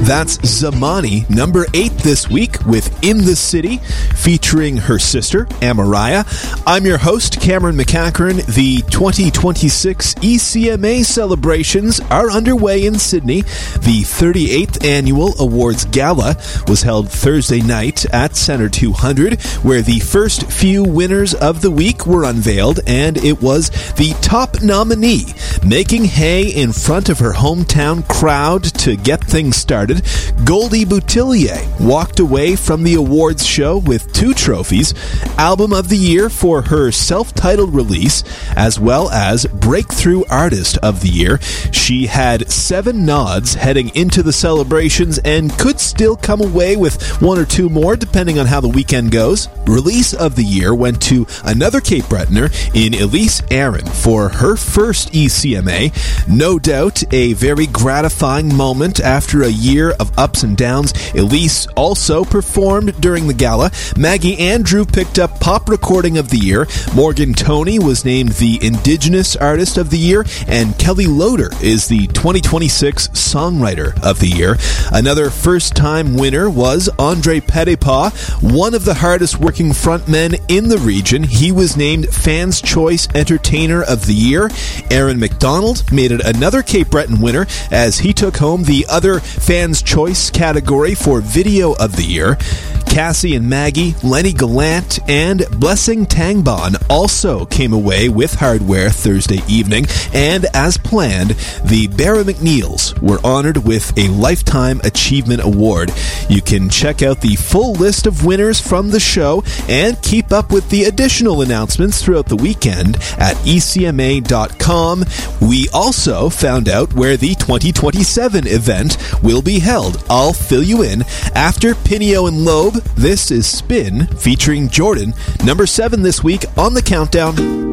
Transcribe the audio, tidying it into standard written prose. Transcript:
That's Zamani, number 8 this week with In the City, featuring her sister, Amariah. I'm your host, Cameron McCachran. The 2026 ECMA celebrations are underway in Sydney. The 38th Annual Awards Gala was held Thursday night at Centre 200, where the first few winners of the week were unveiled, and it was the top nominee, making hay in front of her hometown crowd to get things started. Goldie Boutillier walked away from the awards show with 2 trophies, Album of the Year for her self-titled release, as well as Breakthrough Artist of the Year. She had 7 nods heading into the celebrations and could still come away with 1 or 2 more depending on how the weekend goes. Release of the Year went to another Cape Bretoner in Elise Aaron for her first ECMA. No doubt a very gratifying moment after a year of ups and downs. Elise also performed during the gala. Maggie Andrew picked up Pop Recording of the Year. Morgan Toney was named the Indigenous Artist of the Year, and Kelly Loader is the 2026 Songwriter of the Year. Another first-time winner was Andre Petipa, one of the hardest-working frontmen in the region. He was named Fans' Choice Entertainer of the Year. Aaron McDonald made it another Cape Breton winner as he took home the other Fans' Choice category for Video of the Year. Cassie and Maggie, Lenny Gallant, and Blessing Tangbon also came away with hardware Thursday evening, and as planned, the Barra McNeils were honored with a Lifetime Achievement Award. You can check out the full list of winners from the show and keep up with the additional announcements throughout the weekend at ecma.com. We also found out where the 2027 event will be held. I'll fill you in after Pinio and Loeb. This is Spin featuring Jordan, number 7 this week on the countdown.